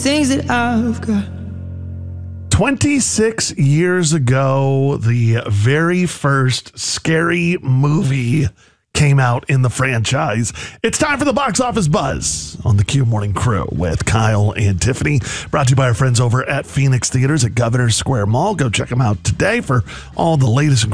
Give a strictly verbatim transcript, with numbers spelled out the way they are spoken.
things that I've got. twenty-six years ago, the very first scary movie came out in the franchise. It's time for the box office buzz on the Q Morning Crew with Kyle and Tiffany. Brought to you by our friends over at Phoenix Theaters at Governor Square Mall. Go check them out today for all the latest